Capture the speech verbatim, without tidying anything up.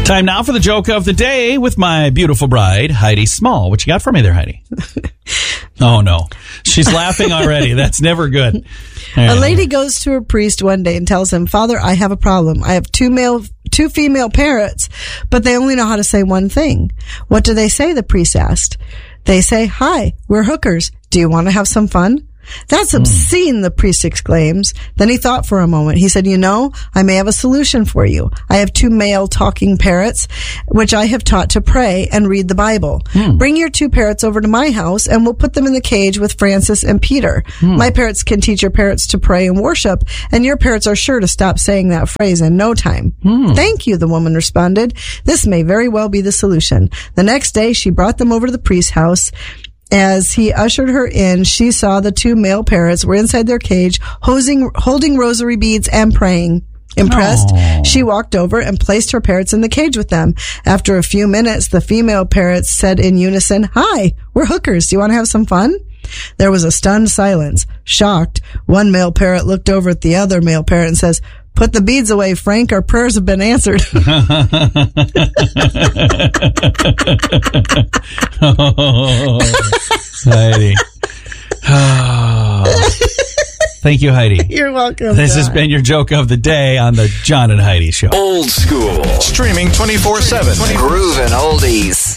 Time now for the joke of the day with my beautiful bride, Heidi Small. What you got for me there, Heidi? Oh, no. She's laughing already. That's never good. A lady goes to a priest one day and tells him, Father, I have a problem. I have two male, two female parrots, but they only know how to say one thing. What do they say? The priest asked. They say, hi, we're hookers. Do you want to have some fun? That's obscene, mm. the priest exclaims. Then he thought for a moment. He said, you know, I may have a solution for you. I have two male talking parrots, which I have taught to pray and read the Bible. Mm. Bring your two parrots over to my house, and we'll put them in the cage with Francis and Peter. Mm. My parrots can teach your parrots to pray and worship, and your parrots are sure to stop saying that phrase in no time. Mm. Thank you, the woman responded. This may very well be the solution. The next day, she brought them over to the priest's house. As he ushered her in, she saw the two male parrots were inside their cage, hosing, holding rosary beads and praying. Impressed, Aww. She walked over and placed her parrots in the cage with them. After a few minutes, the female parrots said in unison, hi, we're hookers. Do you want to have some fun? There was a stunned silence. Shocked, one male parrot looked over at the other male parrot and says, put the beads away, Frank. Our prayers have been answered. Oh, Heidi. Oh. Thank you, Heidi. You're welcome. This John. has been your joke of the day on the John and Heidi Show. Old school. Streaming twenty-four seven. Groovin' oldies.